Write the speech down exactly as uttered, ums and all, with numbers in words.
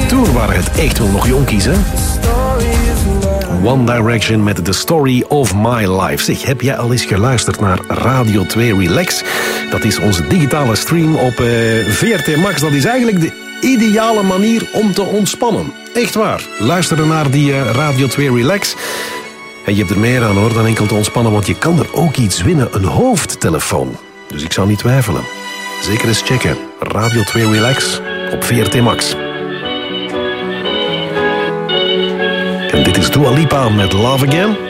Toen waren het echt wel nog jonkies, hè? One Direction met The Story of My Life. Zeg, heb jij al eens geluisterd naar Radio twee Relax? Dat is onze digitale stream op uh, V R T Max. Dat is eigenlijk de ideale manier om te ontspannen. Echt waar. Luisteren naar die uh, Radio twee Relax. En je hebt er meer aan hoor dan enkel te ontspannen, want je kan er ook iets winnen. Een hoofdtelefoon. Dus ik zou niet twijfelen. Zeker eens checken. Radio twee Relax op V R T Max. En dit is Dua Lipa met Love Again.